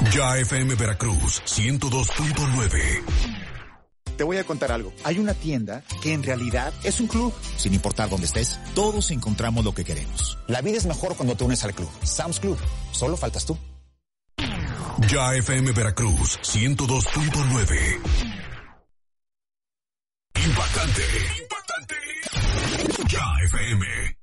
Ya FM Veracruz 102.9. Te voy a contar algo. Hay una tienda que en realidad es un club. Sin importar dónde estés, todos encontramos lo que queremos. La vida es mejor cuando te unes al club. Sam's Club. Solo faltas tú. Ya FM Veracruz 102.9. Impactante. Ya FM.